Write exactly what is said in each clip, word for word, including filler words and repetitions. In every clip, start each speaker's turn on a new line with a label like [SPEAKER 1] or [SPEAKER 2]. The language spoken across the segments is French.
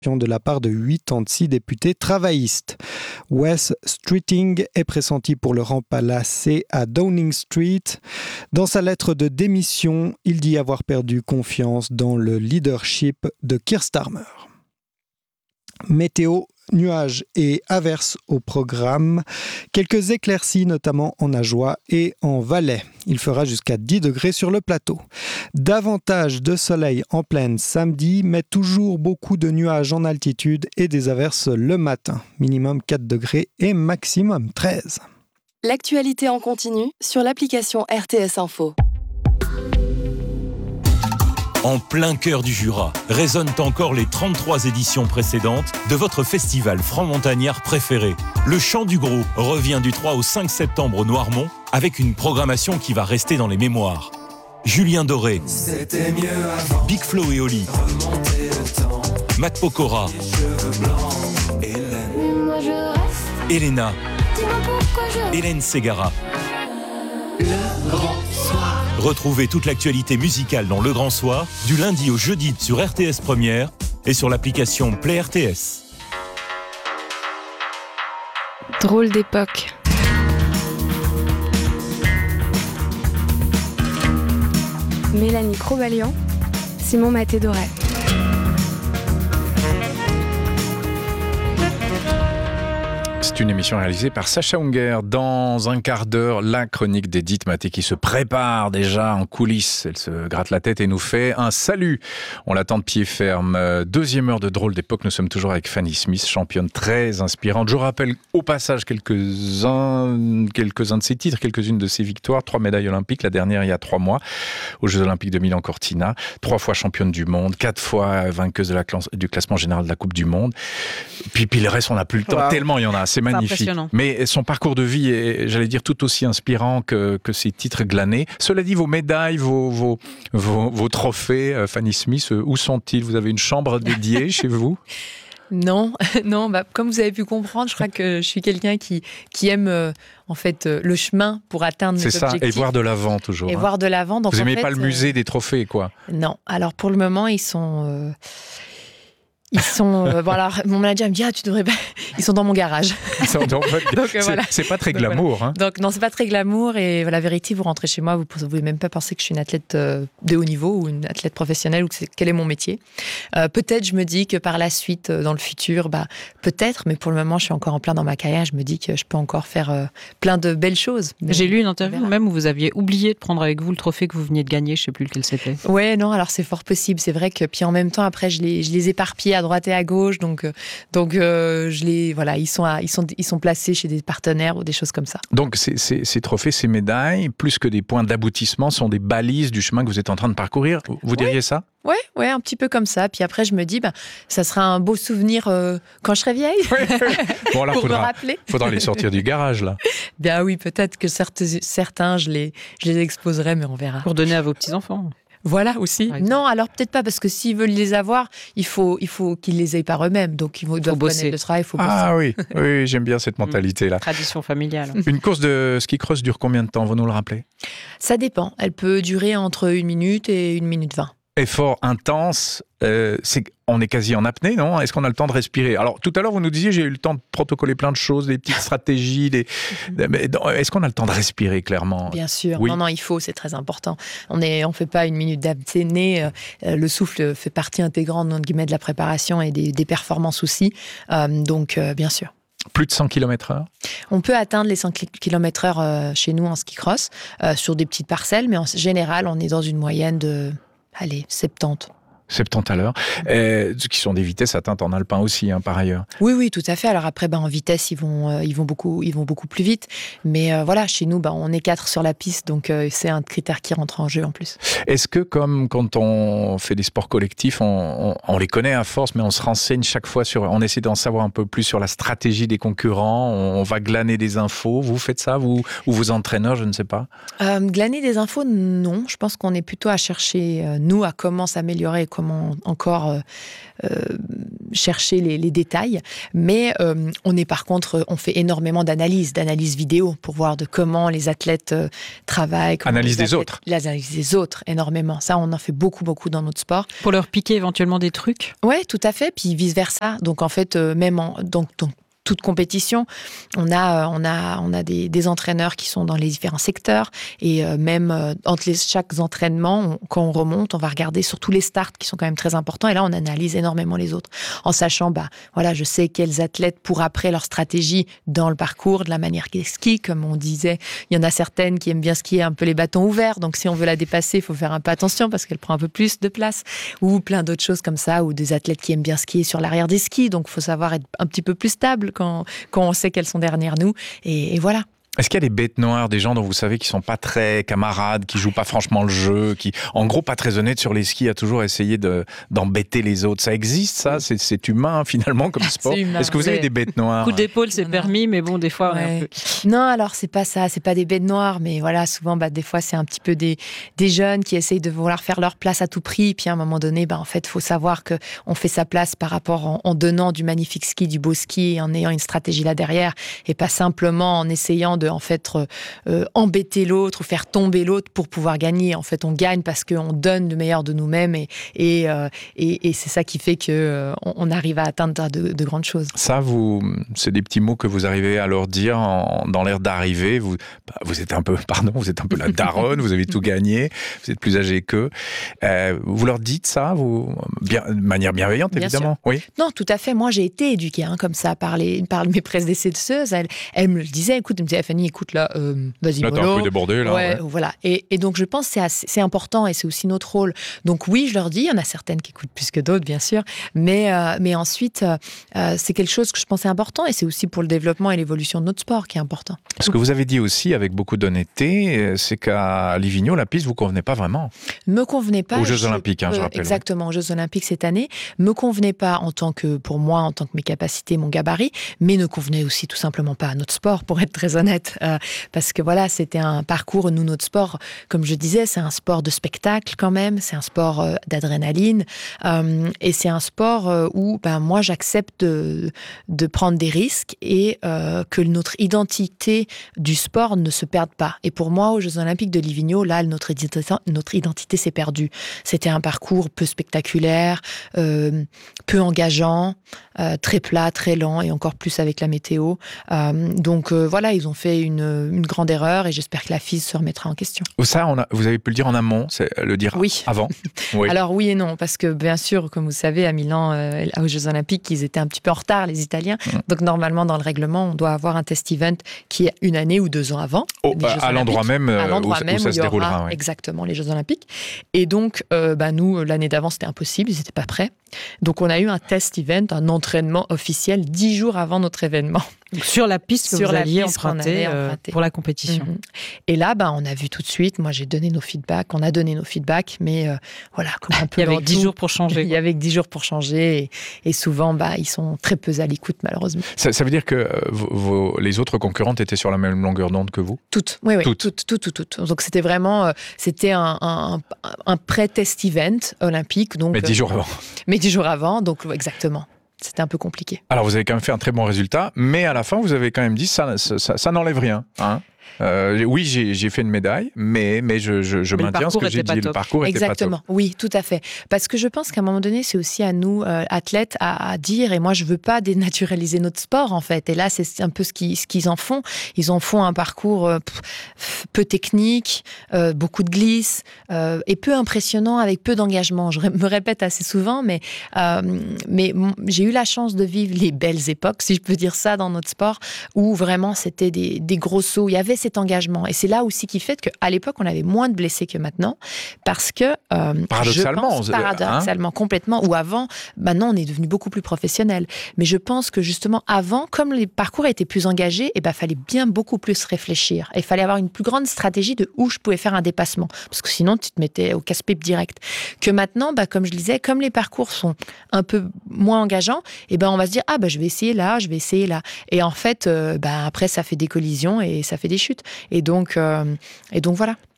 [SPEAKER 1] de la part de quatre-vingt-six députés travaillistes. Wes Streeting est pressenti pour le remplacer à Downing Street. Dans sa lettre de démission, il dit avoir perdu confiance dans le leadership de Keir Starmer. Météo, nuages et averses au programme. Quelques éclaircies, notamment en Ajoie et en Valais. Il fera jusqu'à dix degrés sur le plateau. Davantage de soleil en plaine samedi, mais toujours beaucoup de nuages en altitude et des averses le matin. Minimum quatre degrés et maximum treize.
[SPEAKER 2] L'actualité en continu sur l'application R T S Info.
[SPEAKER 3] En plein cœur du Jura, résonnent encore les trente-trois éditions précédentes de votre festival franc-montagnard préféré. Le Chant du Gros revient du trois au cinq septembre au Noirmont avec une programmation qui va rester dans les mémoires. Julien Doré, Big Flo et Oli, Matt Pokora, Elena, Hélène Ségara.
[SPEAKER 4] Le Grand Soir.
[SPEAKER 3] Retrouvez toute l'actualité musicale dans Le Grand Soir, du lundi au jeudi sur R T S Première et sur l'application Play R T S.
[SPEAKER 5] Drôle d'époque. Mélanie Crobalian, Simon Maté-Doré.
[SPEAKER 6] C'est une émission réalisée par Sacha Unger. Dans un quart d'heure, la chronique d'Edith Maté qui se prépare déjà en coulisses. Elle se gratte la tête et nous fait un salut. On l'attend de pied ferme. Deuxième heure de Drôle d'époque. Nous sommes toujours avec Fanny Smith, championne très inspirante. Je rappelle au passage quelques-uns, quelques-uns de ses titres, quelques-unes de ses victoires. Trois médailles olympiques, la dernière il y a trois mois, aux Jeux olympiques de Milan-Cortina. Trois fois championne du monde, quatre fois vainqueuse de la classe, du classement général de la Coupe du Monde. Puis, puis le reste, on n'a plus le temps. Wow. Tellement il y en a. C'est magnifique. Mais son parcours de vie est, j'allais dire, tout aussi inspirant que, que ses titres glanés. Cela dit, vos médailles, vos, vos, vos, vos trophées, euh, Fanny Smith, euh, où sont-ils ? Vous avez une chambre dédiée chez vous ?
[SPEAKER 7] Non, non. Bah, comme vous avez pu comprendre, je crois que je suis quelqu'un qui, qui aime euh, en fait euh, le chemin pour atteindre mes objectifs.
[SPEAKER 6] C'est ça, et voir de l'avant toujours.
[SPEAKER 7] Et
[SPEAKER 6] hein.
[SPEAKER 7] voir de l'avant. Donc,
[SPEAKER 6] vous n'aimez
[SPEAKER 7] en fait,
[SPEAKER 6] pas le musée
[SPEAKER 7] euh,
[SPEAKER 6] des trophées, quoi ?
[SPEAKER 7] Non. Alors pour le moment, ils sont. Euh... Ils sont. Euh, bon, alors, mon manager me dit ah, tu devrais pas. Ils sont dans mon garage.
[SPEAKER 6] Donc, Donc, euh, voilà. C'est pas très
[SPEAKER 7] Donc,
[SPEAKER 6] glamour.
[SPEAKER 7] Voilà.
[SPEAKER 6] Hein.
[SPEAKER 7] Donc, non, c'est pas très glamour. Et la vérité, vous rentrez chez moi, vous ne pouvez même pas penser que je suis une athlète euh, de haut niveau ou une athlète professionnelle ou que c'est, quel est mon métier. Euh, peut-être, je me dis que par la suite, euh, dans le futur, bah, peut-être, mais pour le moment, je suis encore en plein dans ma carrière. Je me dis que je peux encore faire euh, plein de belles choses. Mais
[SPEAKER 8] j'ai lu une interview même où vous aviez oublié de prendre avec vous le trophée que vous veniez de gagner. Je ne sais plus lequel c'était.
[SPEAKER 7] Ouais, non, alors c'est fort possible. C'est vrai que, puis en même temps, après, je les, je les éparpille à droite et à gauche. Donc, donc euh, je les, voilà, ils sont, à, ils, sont, ils sont placés chez des partenaires ou des choses comme ça.
[SPEAKER 6] Donc ces, ces, ces trophées, ces médailles, plus que des points d'aboutissement, sont des balises du chemin que vous êtes en train de parcourir. Vous diriez
[SPEAKER 7] ouais.
[SPEAKER 6] ça ?
[SPEAKER 7] Ouais, ouais, un petit peu comme ça. Puis après, je me dis, bah, ça sera un beau souvenir euh, quand je serai vieille.
[SPEAKER 6] Ouais. Bon, là,
[SPEAKER 7] pour
[SPEAKER 6] faudra,
[SPEAKER 7] me rappeler.
[SPEAKER 6] Faudra les sortir du garage, là.
[SPEAKER 7] Bien oui, peut-être que certains, certains je, les, je les exposerai, mais on verra.
[SPEAKER 8] Pour donner à vos petits-enfants.
[SPEAKER 7] Voilà aussi. Non, alors peut-être pas, parce que s'ils veulent les avoir, il faut, il faut qu'ils les aient par eux-mêmes. Donc ils doivent connaître le travail, il faut bosser.
[SPEAKER 6] Ah oui, oui, j'aime bien cette mentalité-là.
[SPEAKER 8] Tradition familiale.
[SPEAKER 6] Une course de ski cross dure combien de temps ? Vous nous le rappelez ?
[SPEAKER 7] Ça dépend. Elle peut durer entre une minute et une minute vingt.
[SPEAKER 6] Effort intense, euh, c'est, on est quasi en apnée, non ? Est-ce qu'on a le temps de respirer ? Alors, tout à l'heure, vous nous disiez, j'ai eu le temps de protocoler plein de choses, des petites stratégies, des... mais est-ce qu'on a le temps de respirer, clairement ?
[SPEAKER 7] Bien sûr.
[SPEAKER 6] Oui.
[SPEAKER 7] Non, non, il faut, c'est très important. On ne on fait pas une minute d'apnée. Euh, le souffle fait partie intégrante, entre guillemets, de la préparation et des, des performances aussi. Euh, donc, euh, bien sûr.
[SPEAKER 6] Plus de cent kilomètres heure ?
[SPEAKER 7] On peut atteindre les cent kilomètres heure euh, chez nous en ski cross, euh, sur des petites parcelles, mais en général, on est dans une moyenne de... Allez, soixante-dix.
[SPEAKER 6] soixante-dix à l'heure, euh, qui sont des vitesses atteintes en alpin aussi, hein, par ailleurs.
[SPEAKER 7] Oui, oui, tout à fait. Alors après, ben, en vitesse, ils vont, euh, ils vont beaucoup, ils vont beaucoup plus vite. Mais euh, voilà, chez nous, ben, on est quatre sur la piste, donc euh, c'est un critère qui rentre en jeu en plus.
[SPEAKER 6] Est-ce que, comme quand on fait des sports collectifs, on, on, on les connaît à force, mais on se renseigne chaque fois sur, on essaie d'en savoir un peu plus sur la stratégie des concurrents, on, on va glaner des infos. Vous faites ça, vous ou vos entraîneurs, je ne sais pas.
[SPEAKER 7] Euh, glaner des infos, non. Je pense qu'on est plutôt à chercher, euh, nous, à comment s'améliorer et comment comment encore euh, euh, chercher les, les détails. Mais euh, on est par contre, on fait énormément d'analyses, d'analyses vidéo pour voir de comment les athlètes euh, travaillent.
[SPEAKER 6] Analyse des
[SPEAKER 7] athlètes,
[SPEAKER 6] autres.
[SPEAKER 7] L'analyse des autres, énormément. Ça, on en fait beaucoup, beaucoup dans notre sport.
[SPEAKER 8] Pour leur piquer éventuellement des trucs.
[SPEAKER 7] Ouais, tout à fait. Puis vice versa. Donc en fait, euh, même en donc, donc toute compétition, on a, on a, on a des, des entraîneurs qui sont dans les différents secteurs et euh, même euh, entre les, chaque entraînement, on, quand on remonte, on va regarder sur tous les starts qui sont quand même très importants et là, on analyse énormément les autres en sachant, bah, voilà, je sais quels athlètes pour après leur stratégie dans le parcours, de la manière qu'ils skient, comme on disait, il y en a certaines qui aiment bien skier un peu les bâtons ouverts, donc si on veut la dépasser, il faut faire un peu attention parce qu'elle prend un peu plus de place ou plein d'autres choses comme ça, ou des athlètes qui aiment bien skier sur l'arrière des skis, donc il faut savoir être un petit peu plus stable Quand, quand on sait qu'elles sont derrière nous. Et, et voilà.
[SPEAKER 6] Est-ce qu'il y a des bêtes noires, des gens dont vous savez qui sont pas très camarades, qui jouent pas franchement le jeu, qui, en gros, pas très honnêtes sur les skis, à toujours essayer de, d'embêter les autres? Ça existe, ça? C'est, c'est humain, finalement, comme sport.
[SPEAKER 7] Humain,
[SPEAKER 6] Est-ce que vous avez des bêtes noires?
[SPEAKER 8] Coup d'épaule, c'est
[SPEAKER 7] non,
[SPEAKER 8] permis, mais bon, des fois...
[SPEAKER 7] Ouais.
[SPEAKER 8] Un peu...
[SPEAKER 7] Non, alors, c'est pas ça. C'est pas des bêtes noires, mais voilà, souvent, bah, des fois, c'est un petit peu des, des jeunes qui essayent de vouloir faire leur place à tout prix. Et puis, à un moment donné, bah, en fait, il faut savoir qu'on fait sa place par rapport en, en donnant du magnifique ski, du beau ski, et en ayant une stratégie là derrière, et pas simplement en essayant de, en fait, Euh, embêter l'autre ou faire tomber l'autre pour pouvoir gagner. En fait, on gagne parce qu'on donne le meilleur de nous-mêmes et, et, euh, et, et c'est ça qui fait qu'on euh, on arrive à atteindre de, de grandes choses.
[SPEAKER 6] Ça, vous, c'est des petits mots que vous arrivez à leur dire en, dans l'air d'arriver. Vous, bah, vous êtes un peu, pardon, vous êtes un peu la daronne, vous avez tout gagné, vous êtes plus âgé qu'eux. Euh, vous leur dites ça, vous, bien, de manière bienveillante,
[SPEAKER 7] Bien
[SPEAKER 6] évidemment.
[SPEAKER 7] sûr.
[SPEAKER 6] Oui.
[SPEAKER 7] Non, tout à fait. Moi, j'ai été éduquée hein, comme ça par, les, par mes prédécesseuses. Elles, elles me le disaient. Écoute, elles me disaient, Fanny, écoute là, euh, vas-y,
[SPEAKER 6] là, t'es un peu débordé, là.
[SPEAKER 7] Ouais,
[SPEAKER 6] Ouais.
[SPEAKER 7] voilà. Et, et donc, je pense que c'est, assez, c'est important et c'est aussi notre rôle. Donc, oui, je leur dis, il y en a certaines qui écoutent plus que d'autres, bien sûr. Mais, euh, mais ensuite, euh, c'est quelque chose que je pense est important et c'est aussi pour le développement et l'évolution de notre sport qui est important.
[SPEAKER 6] Ce que vous avez dit aussi avec beaucoup d'honnêteté, c'est qu'à Livigno, la piste vous convenait pas vraiment.
[SPEAKER 7] Me convenait pas.
[SPEAKER 6] Aux Jeux
[SPEAKER 7] je,
[SPEAKER 6] Olympiques, hein, je
[SPEAKER 7] euh,
[SPEAKER 6] rappelle.
[SPEAKER 7] Exactement, aux Jeux Olympiques cette année. Me convenait pas en tant que, pour moi, en tant que mes capacités, mon gabarit, mais ne convenait aussi tout simplement pas à notre sport, pour être très honnête. Euh, parce que voilà, c'était un parcours, nous, notre sport, comme je disais, c'est un sport de spectacle quand même, c'est un sport euh, d'adrénaline, euh, et c'est un sport euh, où ben, moi, j'accepte de, de prendre des risques et euh, que notre identité du sport ne se perde pas. Et pour moi, aux Jeux Olympiques de Livigno, là, notre identité, notre identité s'est perdue. C'était un parcours peu spectaculaire, euh, peu engageant, euh, très plat, très lent, et encore plus avec la météo. Euh, donc euh, voilà, ils ont fait une, une grande erreur, et j'espère que la F I S se remettra en question.
[SPEAKER 6] Ça, on a, vous avez pu le dire en amont, c'est le dire
[SPEAKER 7] oui.
[SPEAKER 6] avant. Oui.
[SPEAKER 7] Alors oui et non, parce que bien sûr, comme vous savez, à Milan, euh, aux Jeux Olympiques, ils étaient un petit peu en retard, les Italiens. Mmh. Donc normalement, dans le règlement, on doit avoir un test event qui est une année ou deux ans avant.
[SPEAKER 6] Oh, bah, à l'endroit même,
[SPEAKER 7] à l'endroit
[SPEAKER 6] où,
[SPEAKER 7] même
[SPEAKER 6] où ça
[SPEAKER 7] où
[SPEAKER 6] se
[SPEAKER 7] il y aura
[SPEAKER 6] déroulera. Oui.
[SPEAKER 7] Exactement, les Jeux Olympiques. Et donc, euh, bah, nous, l'année d'avant, c'était impossible, ils n'étaient pas prêts. Donc on a eu un test event, un entraînement officiel, dix jours avant notre événement.
[SPEAKER 8] Sur la piste que
[SPEAKER 7] Sur
[SPEAKER 8] vous
[SPEAKER 7] la
[SPEAKER 8] alliez
[SPEAKER 7] piste
[SPEAKER 8] emprunter, euh,
[SPEAKER 7] emprunter
[SPEAKER 8] pour la compétition.
[SPEAKER 7] Mmh. Et là, bah, on a vu tout de suite, moi j'ai donné nos feedbacks, on a donné nos feedbacks, mais euh, voilà, comme un peu
[SPEAKER 8] il y avait dix jours pour changer.
[SPEAKER 7] Il y avait dix jours pour changer, et, et souvent, bah, ils sont très peu à l'écoute, malheureusement.
[SPEAKER 6] Ça, ça veut dire que euh, vos, vos, les autres concurrentes étaient sur la même longueur d'onde que vous?
[SPEAKER 7] Toutes, oui, oui,
[SPEAKER 6] toutes,
[SPEAKER 7] toutes, toutes, toutes, toutes. Donc c'était vraiment, euh, c'était un, un, un pré-test event olympique. Donc,
[SPEAKER 6] mais dix jours avant.
[SPEAKER 7] Mais dix jours avant, donc exactement. C'était un peu compliqué.
[SPEAKER 6] Alors, vous avez quand même fait un très bon résultat, mais à la fin, vous avez quand même dit ça, ça, ça, ça n'enlève rien. Hein euh, oui, j'ai, j'ai fait une médaille, mais, mais je, je, je maintiens ce que j'ai dit. Le parcours était pas top.
[SPEAKER 7] Exactement, oui, tout à fait. Parce que je pense qu'à un moment donné, c'est aussi à nous, euh, athlètes, à, à dire, et moi, je veux pas dénaturaliser notre sport, en fait. Et là, c'est un peu ce qu'ils, ce qu'ils en font. Ils en font un parcours euh, peu technique, euh, beaucoup de glisse, euh, et peu impressionnant, avec peu d'engagement. Je me répète assez souvent, mais, euh, mais j'ai eu la chance de vivre les belles époques, si je peux dire ça, dans notre sport, où vraiment, c'était des, des gros sauts. Il y avait cet engagement. Et c'est là aussi qui fait qu'à l'époque, on avait moins de blessés que maintenant, parce que... Euh,
[SPEAKER 6] paradoxalement.
[SPEAKER 7] Je pense, paradoxalement, hein complètement. Ou avant, maintenant, on est devenu beaucoup plus professionnel. Mais je pense que justement, avant, comme les parcours étaient plus engagés, il ben, fallait bien beaucoup plus réfléchir. Il fallait avoir une plus grande stratégie de où je pouvais faire un dépassement. Parce que sinon, tu te mettais au casse-pipe direct. Que maintenant, ben, comme je le disais, comme les parcours sont un peu moins engageants, et ben, on va se dire, ah ben, je vais essayer là, je vais essayer là. Et en fait, euh, ben, après, ça fait des collisions et ça fait des chutes. Et donc, euh, et donc voilà.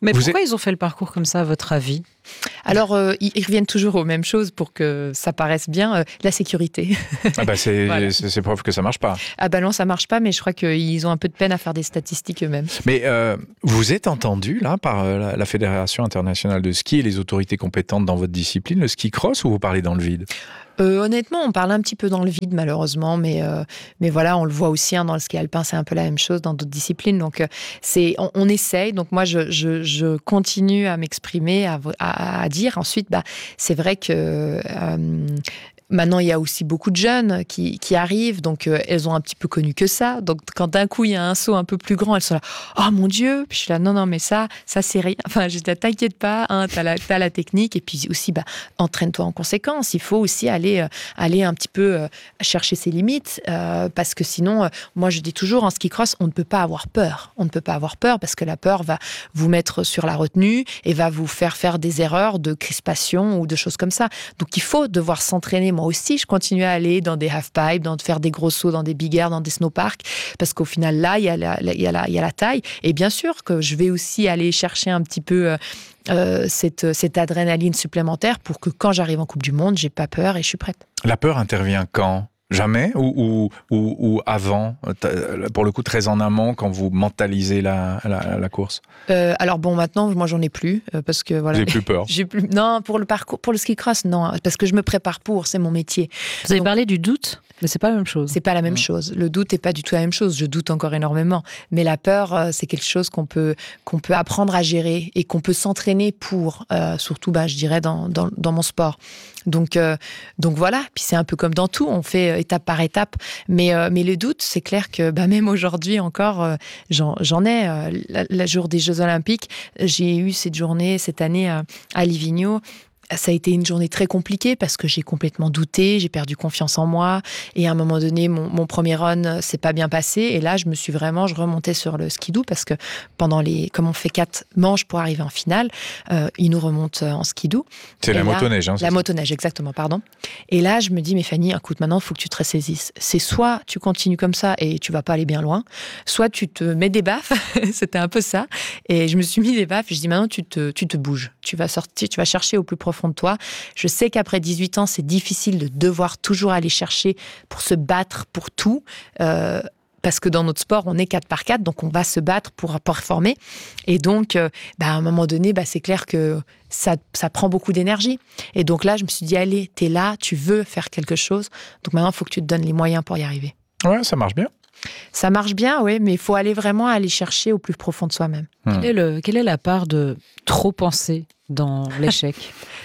[SPEAKER 8] Mais
[SPEAKER 6] Vous
[SPEAKER 8] pourquoi
[SPEAKER 6] êtes-
[SPEAKER 8] ils ont fait le parcours comme ça, à votre avis ?
[SPEAKER 7] Alors, euh, ils ils reviennent toujours aux mêmes choses pour que ça paraisse bien. Euh, la sécurité.
[SPEAKER 6] Ah bah c'est,
[SPEAKER 7] Voilà.
[SPEAKER 6] c'est, c'est preuve que ça marche pas.
[SPEAKER 7] Ah ben non, ça marche pas, mais je crois qu'ils ont un peu de peine à faire des statistiques eux-mêmes.
[SPEAKER 6] Mais euh, vous êtes entendu là par euh, la, la Fédération internationale de ski et les autorités compétentes dans votre discipline, le ski cross, ou vous parlez dans le vide ?
[SPEAKER 7] Euh, honnêtement, on parle un petit peu dans le vide, malheureusement, mais, euh, mais voilà, on le voit aussi hein, dans le ski alpin, c'est un peu la même chose dans d'autres disciplines. Donc, euh, c'est, on, on essaye. Donc, moi, je, je, je continue à m'exprimer, à, à, à dire. Ensuite, bah, c'est vrai que euh, maintenant, il y a aussi beaucoup de jeunes qui, qui arrivent, donc euh, elles ont un petit peu connu que ça. Donc, quand d'un coup, il y a un saut un peu plus grand, elles sont là, oh mon Dieu! Puis je suis là, non, non, mais ça, ça, c'est rien. Enfin, je dis, t'inquiète pas, hein, t'as la, t'as la technique. Et puis aussi, bah, entraîne-toi en conséquence. Il faut aussi aller, euh, aller un petit peu euh, chercher ses limites, euh, parce que sinon, euh, moi, je dis toujours, en ski cross, on ne peut pas avoir peur. On ne peut pas avoir peur parce que la peur va vous mettre sur la retenue et va vous faire faire des erreurs de crispation ou de choses comme ça. Donc, il faut devoir s'entraîner. Moi aussi, je continue à aller dans des half-pipes, dans faire des gros sauts dans des big air, dans des snowparks, parce qu'au final, là, il y a la, il y a la, il y a la taille. Et bien sûr que je vais aussi aller chercher un petit peu euh, euh, cette, cette adrénaline supplémentaire pour que quand j'arrive en Coupe du Monde, j'ai pas peur et je suis prête.
[SPEAKER 6] La peur intervient quand ? Jamais ou, ou, ou, ou avant, pour le coup très en amont, quand vous mentalisez la, la, la course?
[SPEAKER 7] Euh, alors bon, maintenant, moi, j'en ai plus euh, parce que voilà.
[SPEAKER 6] Vous n'avez plus peur?
[SPEAKER 7] J'ai plus. Non, pour le parcours, pour le ski cross, non, parce que je me prépare pour, c'est mon métier.
[SPEAKER 8] Vous avez
[SPEAKER 7] Donc,
[SPEAKER 8] parlé du doute, mais c'est pas la même chose.
[SPEAKER 7] c'est pas la même
[SPEAKER 8] Mmh.
[SPEAKER 7] chose. Le doute est pas du tout la même chose. Je doute encore énormément, mais la peur, euh, c'est quelque chose qu'on peut qu'on peut apprendre à gérer et qu'on peut s'entraîner pour. Euh, surtout, bah, je dirais dans dans, dans mon sport. Donc euh, donc voilà. Puis c'est un peu comme dans tout, on fait euh, étape par étape. Mais euh, mais le doute, c'est clair que bah, même aujourd'hui encore, euh, j'en j'en ai. Euh, la, la jour des Jeux Olympiques, j'ai eu cette journée cette année à, à Livigno. Ça a été une journée très compliquée parce que j'ai complètement douté, j'ai perdu confiance en moi et à un moment donné, mon, mon premier run s'est pas bien passé et là, je me suis vraiment, je remontais sur le skidoo parce que pendant les, comme on fait quatre manches pour arriver en finale, euh, il nous remonte en skidoo.
[SPEAKER 6] C'est
[SPEAKER 7] Et
[SPEAKER 6] la
[SPEAKER 7] là,
[SPEAKER 6] motoneige, hein, c'est
[SPEAKER 7] La
[SPEAKER 6] ça
[SPEAKER 7] motoneige, exactement, pardon. Et là, je me dis, mais Fanny, écoute, maintenant, il faut que tu te ressaisisses. C'est soit tu continues comme ça et tu vas pas aller bien loin, soit tu te mets des baffes, c'était un peu ça. Et je me suis mis des baffes, je dis, maintenant, tu te, tu te bouges, tu vas sortir, tu vas chercher au plus profond de toi. Je sais qu'après dix-huit ans, c'est difficile de devoir toujours aller chercher pour se battre pour tout, euh, parce que dans notre sport, on est quatre par quatre, donc on va se battre pour performer. Et donc, euh, bah, à un moment donné, bah, c'est clair que ça, ça prend beaucoup d'énergie. Et donc là, je me suis dit, allez, t'es là, tu veux faire quelque chose, donc maintenant, il faut que tu te donnes les moyens pour y arriver.
[SPEAKER 6] Ouais, ça marche bien.
[SPEAKER 7] Ça marche bien, oui, mais il faut aller vraiment aller chercher au plus profond de soi-même.
[SPEAKER 6] Hmm.
[SPEAKER 8] Quelle est, le, quelle est la part de trop penser dans l'échec?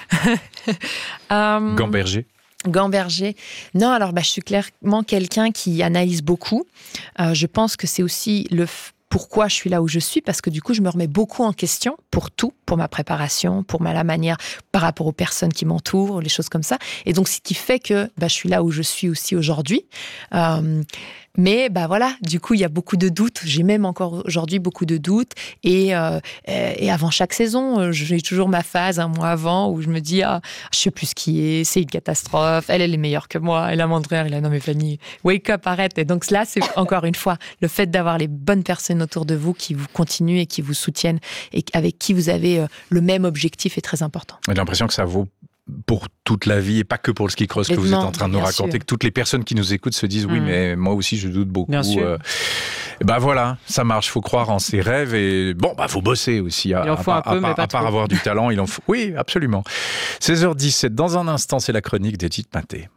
[SPEAKER 7] Euh,
[SPEAKER 6] Gamberger.
[SPEAKER 7] Gamberger. Non, alors bah, je suis clairement quelqu'un qui analyse beaucoup. Euh, je pense que c'est aussi le f- pourquoi je suis là où je suis, parce que du coup, je me remets beaucoup en question pour tout, pour ma préparation, pour ma, la manière par rapport aux personnes qui m'entourent, les choses comme ça. Et donc, ce qui fait que bah, je suis là où je suis aussi aujourd'hui. Euh, mais bah voilà, du coup, il y a beaucoup de doutes. J'ai même encore aujourd'hui beaucoup de doutes. Et, euh, et avant chaque saison, j'ai toujours ma phase un mois avant où je me dis, ah, je sais plus skier, c'est une catastrophe. Elle, elle est meilleure que moi. Elle a mon frère, il a non mais Fanny, wake up, arrête. Et donc là, c'est encore une fois le fait d'avoir les bonnes personnes autour de vous qui vous continuent et qui vous soutiennent et avec qui vous avez le même objectif est très important.
[SPEAKER 6] J'ai l'impression que ça vaut pour toute la vie et pas que pour le ski cross que vous êtes en train de nous raconter,
[SPEAKER 7] sûr.
[SPEAKER 6] Que toutes les personnes qui nous écoutent se disent oui,
[SPEAKER 8] Mmh.
[SPEAKER 6] mais moi aussi je doute beaucoup.
[SPEAKER 8] Bien sûr.
[SPEAKER 6] Euh, et ben voilà, ça marche, faut croire en ses rêves et bon, bah faut bosser aussi. À,
[SPEAKER 8] Il en faut
[SPEAKER 6] à,
[SPEAKER 8] un peu,
[SPEAKER 6] à,
[SPEAKER 8] mais
[SPEAKER 6] part,
[SPEAKER 8] pas
[SPEAKER 6] à part
[SPEAKER 8] trop.
[SPEAKER 6] avoir du talent, il en faut. Oui, absolument. seize heures dix-sept, dans un instant, c'est la chronique d'Edith Maté.